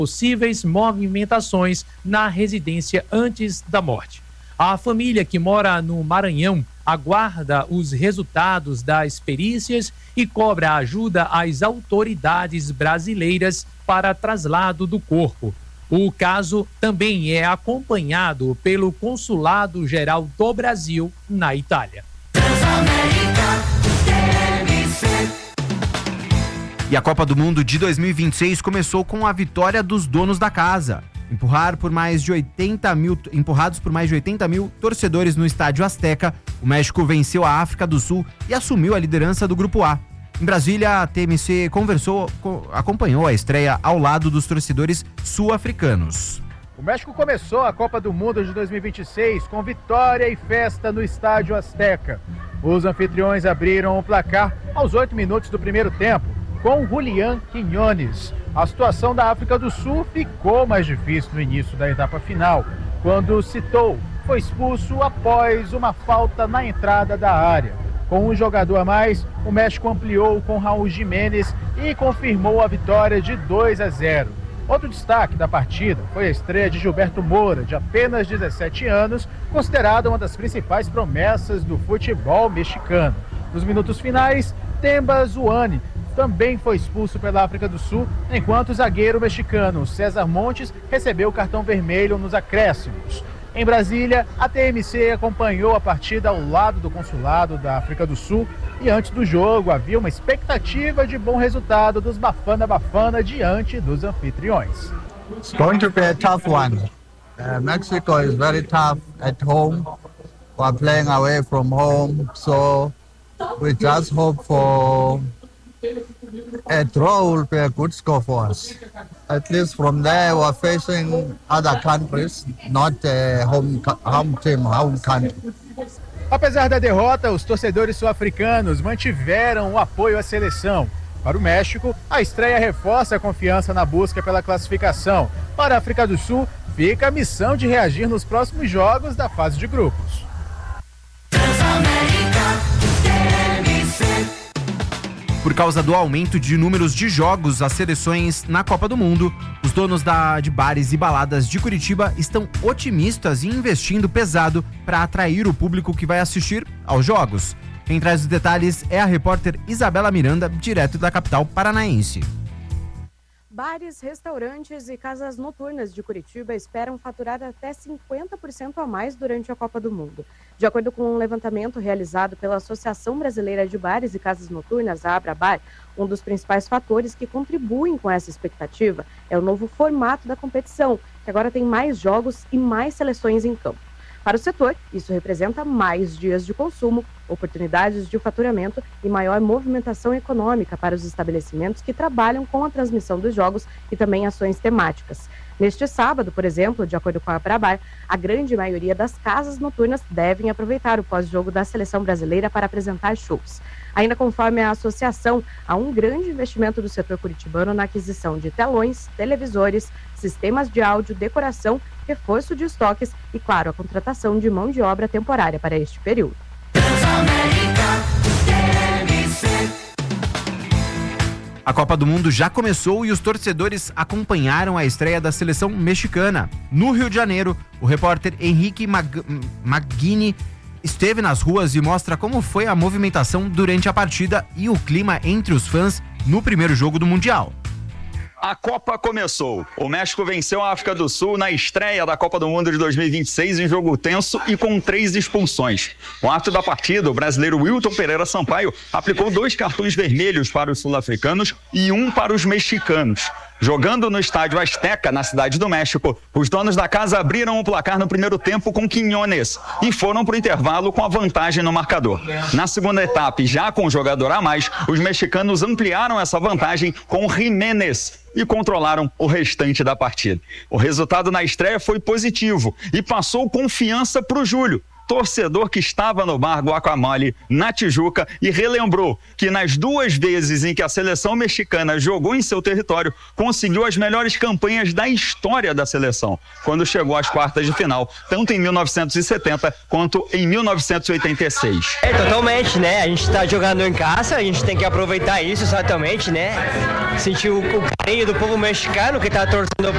possíveis movimentações na residência antes da morte. A família que mora no Maranhão aguarda os resultados das perícias e cobra ajuda às autoridades brasileiras para traslado do corpo. O caso também é acompanhado pelo Consulado-Geral do Brasil na Itália. E a Copa do Mundo de 2026 começou com a vitória dos donos da casa. Empurrados por mais de 80 mil torcedores no Estádio Azteca, o México venceu a África do Sul e assumiu a liderança do Grupo A. Em Brasília, a TMC acompanhou a estreia ao lado dos torcedores sul-africanos. O México começou a Copa do Mundo de 2026 com vitória e festa no Estádio Azteca. Os anfitriões abriram o placar aos 8 minutos do primeiro tempo, com Julián Quiñones. A situação da África do Sul ficou mais difícil no início da etapa final, quando Citou foi expulso após uma falta na entrada da área. Com um jogador a mais, o México ampliou com Raul Jiménez e confirmou a vitória de 2-0. Outro destaque da partida foi a estreia de Gilberto Moura, de apenas 17 anos, considerado uma das principais promessas do futebol mexicano. Nos minutos finais, Temba Zuani também foi expulso pela África do Sul, enquanto o zagueiro mexicano César Montes recebeu o cartão vermelho nos acréscimos. Em Brasília, a TMC acompanhou a partida ao lado do consulado da África do Sul e antes do jogo havia uma expectativa de bom resultado dos Bafana Bafana diante dos anfitriões. It's going to be a tough one. Mexico is very tough at home. We're playing away from home, so we just hope for a draw will be a good score for us. At least from there, we're facing other countries, not a home team, home country. Apesar da derrota, os torcedores sul-africanos mantiveram o apoio à seleção. Para o México, a estreia reforça a confiança na busca pela classificação. Para a África do Sul, fica a missão de reagir nos próximos jogos da fase de grupos. Por causa do aumento de números de jogos às seleções na Copa do Mundo, os donos de bares e baladas de Curitiba estão otimistas e investindo pesado para atrair o público que vai assistir aos jogos. Quem traz os detalhes é a repórter Isabela Miranda, direto da capital paranaense. Bares, restaurantes e casas noturnas de Curitiba esperam faturar até 50% a mais durante a Copa do Mundo. De acordo com um levantamento realizado pela Associação Brasileira de Bares e Casas Noturnas, a Abrabar, um dos principais fatores que contribuem com essa expectativa é o novo formato da competição, que agora tem mais jogos e mais seleções em campo. Para o setor, isso representa mais dias de consumo, oportunidades de faturamento e maior movimentação econômica para os estabelecimentos que trabalham com a transmissão dos jogos e também ações temáticas. Neste sábado, por exemplo, de acordo com a Abrabar, a grande maioria das casas noturnas devem aproveitar o pós-jogo da seleção brasileira para apresentar shows. Ainda conforme a associação, há um grande investimento do setor curitibano na aquisição de telões, televisores, sistemas de áudio, decoração, reforço de estoques e, claro, a contratação de mão de obra temporária para este período. A Copa do Mundo já começou e os torcedores acompanharam a estreia da seleção mexicana. No Rio de Janeiro, o repórter Henrique Maggini esteve nas ruas e mostra como foi a movimentação durante a partida e o clima entre os fãs no primeiro jogo do Mundial. A Copa começou. O México venceu a África do Sul na estreia da Copa do Mundo de 2026 em jogo tenso e com 3 expulsões. O árbitro da partida, o brasileiro Wilton Pereira Sampaio, aplicou 2 cartões vermelhos para os sul-africanos e 1 para os mexicanos. Jogando no Estádio Azteca, na cidade do México, os donos da casa abriram o placar no primeiro tempo com Quiñones e foram para o intervalo com a vantagem no marcador. Na segunda etapa, já com o jogador a mais, os mexicanos ampliaram essa vantagem com Jiménez e controlaram o restante da partida. O resultado na estreia foi positivo e passou confiança para o Júlio, torcedor que estava no bar Guacamole, na Tijuca, e relembrou que nas 2 vezes em que a seleção mexicana jogou em seu território, conseguiu as melhores campanhas da história da seleção, quando chegou às quartas de final, tanto em 1970 quanto em 1986. Totalmente, né? A gente tá jogando em casa, a gente tem que aproveitar isso exatamente, né? Sentir o carinho do povo mexicano que tá torcendo